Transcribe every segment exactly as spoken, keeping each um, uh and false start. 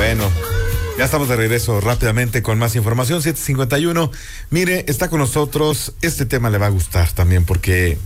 Bueno, ya estamos de regreso rápidamente con más información, siete cincuenta y uno. Mire, está con nosotros, este tema le va a gustar también porque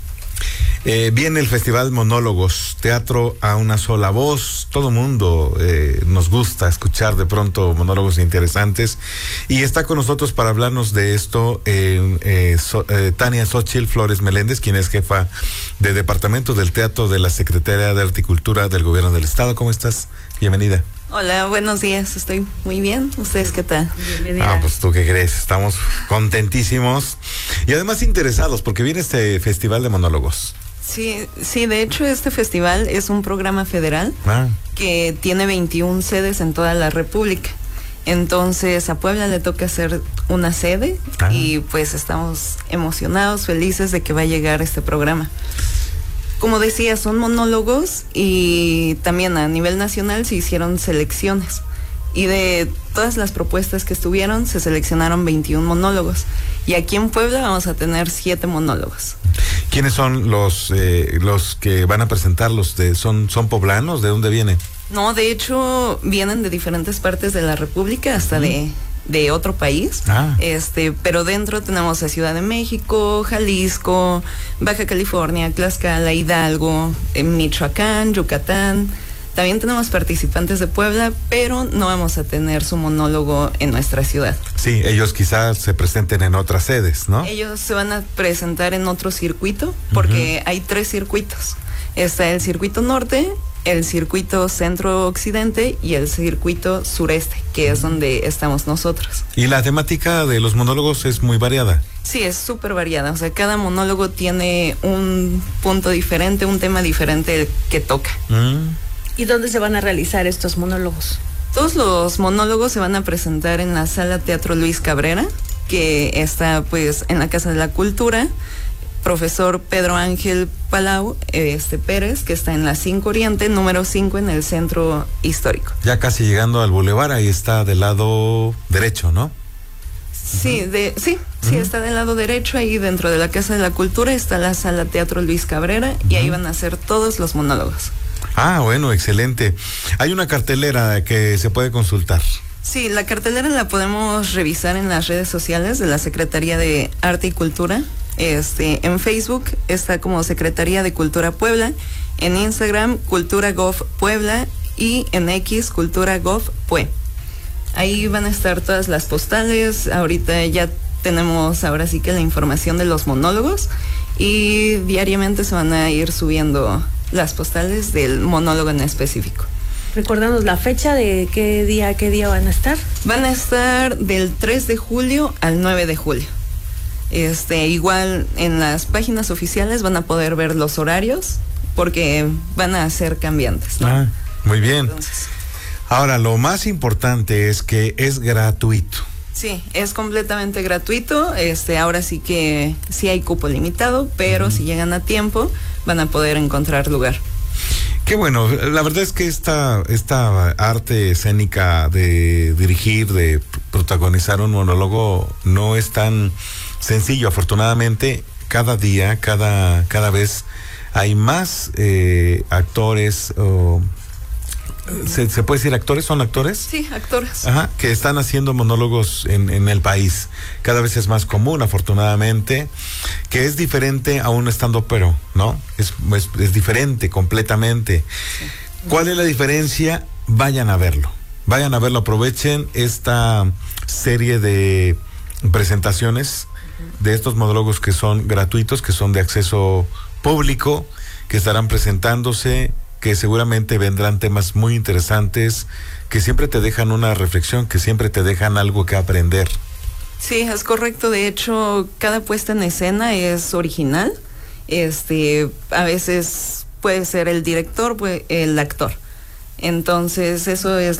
eh, viene el Festival Monólogos, teatro a una sola voz. Todo mundo eh, nos gusta escuchar de pronto monólogos interesantes. Y está con nosotros para hablarnos de esto eh, eh, so, eh, Tania Xochitl Flores Meléndez, quien es jefa de Departamento del Teatro de la Secretaría de Arte y Cultura del Gobierno del Estado. ¿Cómo estás? Bienvenida. Hola, buenos días, estoy muy bien. ¿Ustedes qué tal? Bienvenida. Ah, pues tú qué crees, estamos contentísimos y además interesados porque viene este Festival de Monólogos. Sí, sí, de hecho este festival es un programa federal ah. que tiene veintiuna sedes en toda la República. Entonces a Puebla le toca hacer una sede ah. y pues estamos emocionados, felices de que va a llegar este programa. Como decía, son monólogos y también a nivel nacional se hicieron selecciones. Y de todas las propuestas que estuvieron, se seleccionaron veintiún monólogos. Y aquí en Puebla vamos a tener siete monólogos. ¿Quiénes son los eh, los que van a presentarlos? De, ¿son, ¿Son poblanos? ¿De dónde vienen? No, de hecho, vienen de diferentes partes de la República, hasta uh-huh. de... de otro país, ah. este, pero dentro tenemos a Ciudad de México, Jalisco, Baja California, Tlaxcala, Hidalgo, Michoacán, Yucatán. También tenemos participantes de Puebla, pero no vamos a tener su monólogo en nuestra ciudad. Sí, ellos quizás se presenten en otras sedes, ¿no? Ellos se van a presentar en otro circuito, porque uh-huh. hay tres circuitos. Está el circuito norte, el circuito centro-occidente y el circuito sureste, que es donde estamos nosotros. ¿Y la temática de los monólogos es muy variada? Sí, es súper variada. O sea, cada monólogo tiene un punto diferente, un tema diferente que toca. Mm. ¿Y dónde se van a realizar estos monólogos? Todos los monólogos se van a presentar en la Sala Teatro Luis Cabrera, que está pues en la Casa de la Cultura. Profesor Pedro Ángel Palau este Pérez, que está en la cinco Oriente, número cinco, en el centro histórico. Ya casi llegando al bulevar, ahí está del lado derecho, ¿no? Sí, de, sí, uh-huh. sí, está del lado derecho, ahí dentro de la Casa de la Cultura está la Sala Teatro Luis Cabrera, uh-huh. y ahí van a hacer todos los monólogos. Ah, bueno, excelente. Hay una cartelera que se puede consultar. Sí, la cartelera la podemos revisar en las redes sociales de la Secretaría de Arte y Cultura. Este, en Facebook está como Secretaría de Cultura Puebla, en Instagram Cultura Gov Puebla y en X Cultura Gov Pue. Ahí van a estar todas las postales. Ahorita ya tenemos ahora sí que la información de los monólogos y diariamente se van a ir subiendo las postales del monólogo en específico. Recordanos la fecha de qué día, qué día van a estar. Van a estar del tres de julio al nueve de julio. Este, igual en las páginas oficiales van a poder ver los horarios porque van a ser cambiantes, ¿no? Ah, muy bien. Entonces, ahora, lo más importante es que es gratuito. Sí, es completamente gratuito. Este, ahora sí que sí hay cupo limitado, pero uh-huh. si llegan a tiempo van a poder encontrar lugar. Qué bueno, la verdad es que esta, esta arte escénica de dirigir, de protagonizar un monólogo no es tan sencillo. Afortunadamente, cada día, cada, cada vez hay más eh, actores, o ¿se, ¿se puede decir actores? ¿Son actores? Sí, actores. Ajá, que están haciendo monólogos en, en el país. Cada vez es más común, afortunadamente, que es diferente a un stand-upero, ¿no? Es, es, es diferente completamente. Sí. ¿Cuál es la diferencia? Vayan a verlo. Vayan a verlo, aprovechen esta serie de presentaciones de estos monólogos que son gratuitos, que son de acceso público, que estarán presentándose, que seguramente vendrán temas muy interesantes, que siempre te dejan una reflexión, que siempre te dejan algo que aprender. Sí, es correcto. De hecho, cada puesta en escena es original. Este, a veces puede ser el director, el actor. Entonces, eso es